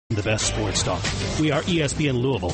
The best sports talk. We are ESPN Louisville.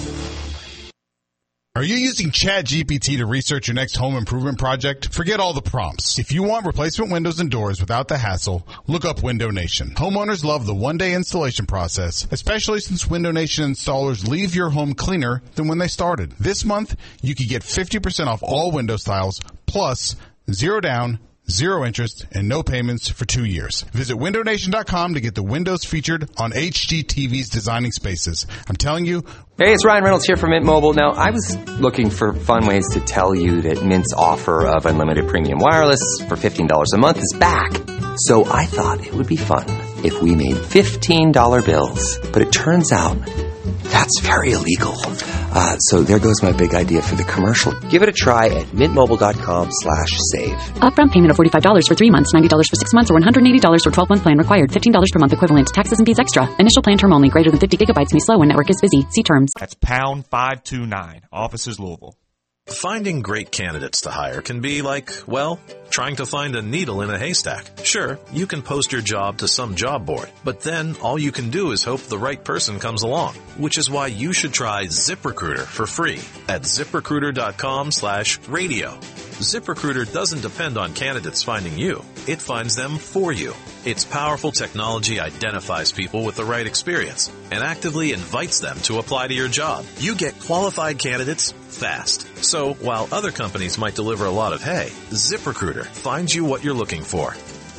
Are you using ChatGPT to research your next home improvement project? Forget all the prompts. If you want replacement windows and doors without the hassle, look up Window Nation. Homeowners love the one-day installation process, especially since Window Nation installers leave your home cleaner than when they started. This month, you could get 50% off all window styles, plus 0 down, 0 interest, and no payments for 2 years. Visit WindowNation.com to get the windows featured on HGTV's Designing Spaces. I'm telling you. Hey, it's Ryan Reynolds here from Mint Mobile. Now, I was looking for fun ways to tell you that Mint's offer of unlimited premium wireless for $15 a month is back. So I thought it would be fun if we made $15 bills. But it turns out that's very illegal. So there goes my big idea for the commercial. Give it a try at mintmobile.com/save. Upfront payment of $45 for 3 months, $90 for 6 months, or $180 for 12-month plan required. $15 per month equivalent. Taxes and fees extra. Initial plan term only. Greater than 50 gigabytes may slow when network is busy. See terms. That's pound 529. Offices Louisville. Finding great candidates to hire can be like, well, trying to find a needle in a haystack. Sure, you can post your job to some job board, but then all you can do is hope the right person comes along, which is why you should try ZipRecruiter for free at ZipRecruiter.com/radio. ZipRecruiter doesn't depend on candidates finding you. It finds them for you. Its powerful technology identifies people with the right experience and actively invites them to apply to your job. You get qualified candidates fast. So while other companies might deliver a lot of hay, ZipRecruiter finds you what you're looking for.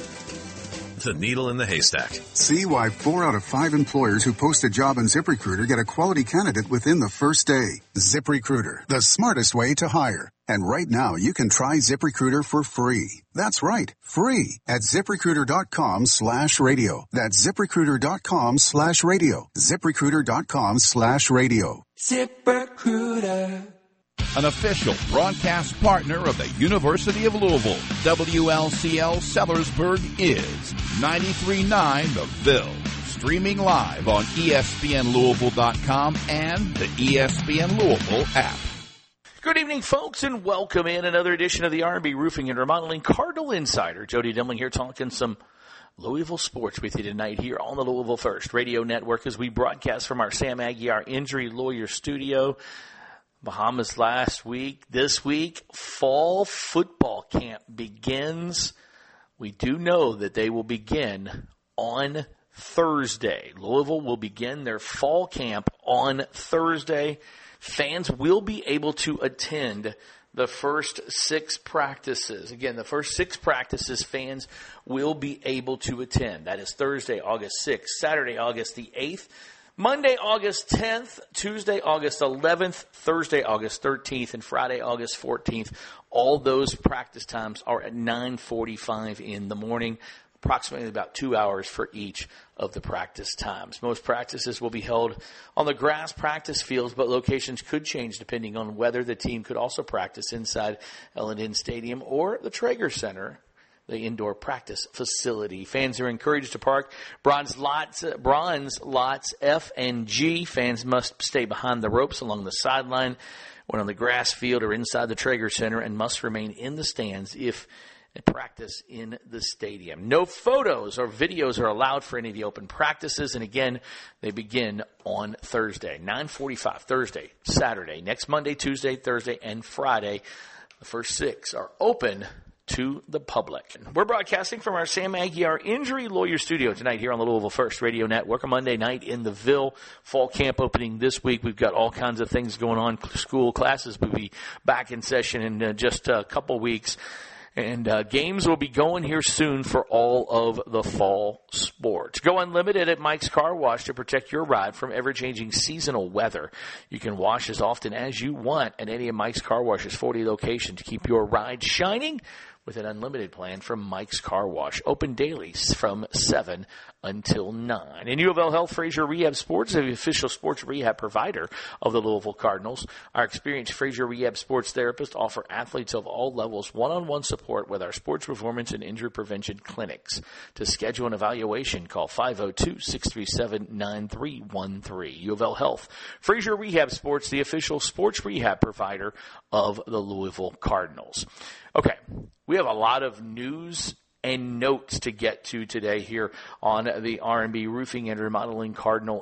The needle in the haystack. See why 4 out of 5 employers who post a job on ZipRecruiter get a quality candidate within the first day. ZipRecruiter, the smartest way to hire. And right now, you can try ZipRecruiter for free. That's right, free at ZipRecruiter.com/radio. That's ZipRecruiter.com/radio. ZipRecruiter.com/radio. ZipRecruiter. An official broadcast partner of the University of Louisville, WLCL Sellersburg is 93.9 The Ville. Streaming live on ESPNLouisville.com and the ESPN Louisville app. Good evening, folks, and welcome in another edition of the R&B Roofing and Remodeling Cardinal Insider. Jody Demling here talking some Louisville sports with you tonight here on the Louisville First Radio Network as we broadcast from our Sam Aguiar Injury Lawyer Studio. Bahamas last week. This week, fall football camp begins. We do know that they will begin on Thursday. Louisville will begin their fall camp on Thursday. Fans will be able to attend the first 6 practices. Again, the first 6 practices fans will be able to attend. That is Thursday, August 6th, Saturday, August the 8th, Monday, August 10th, Tuesday, August 11th, Thursday, August 13th, and Friday, August 14th. All those practice times are at 9:45 in the morning, approximately about 2 hours for each of the practice times. Most practices will be held on the grass practice fields, but locations could change depending on whether the team could also practice inside Ellen Stadium or the Traeger Center, the indoor practice facility. Fans are encouraged to park bronze lots F and G. Fans must stay behind the ropes along the sideline when on the grass field or inside the Traeger Center and must remain in the stands if practice in the stadium. No photos or videos are allowed for any of the open practices, and again, they begin on Thursday, 9:45, Thursday, Saturday, next Monday, Tuesday, Thursday, and Friday. The first 6 are open to the public. We're broadcasting from our Sam Aguiar Injury Lawyer Studio tonight here on the Louisville First Radio Network. A Monday night in the Ville. Fall camp opening this week. We've got all kinds of things going on. School classes will be back in session in just a couple weeks. And games will be going here soon for all of the fall sports. Go unlimited at Mike's Car Wash to protect your ride from ever-changing seasonal weather. You can wash as often as you want at any of Mike's Car Wash's 40 locations to keep your ride shining with an unlimited plan from Mike's Car Wash. Open daily from 7 until 9. And U of L Health Frazier Rehab Sports, the official sports rehab provider of the Louisville Cardinals. Our experienced Frazier Rehab Sports therapists offer athletes of all levels one-on-one support with our sports performance and injury prevention clinics. To schedule an evaluation, call 502-637-9313. U of L Health Frazier Rehab Sports, the official sports rehab provider of the Louisville Cardinals. Okay, we have a lot of news and notes to get to today here on the R&B Roofing and Remodeling Cardinal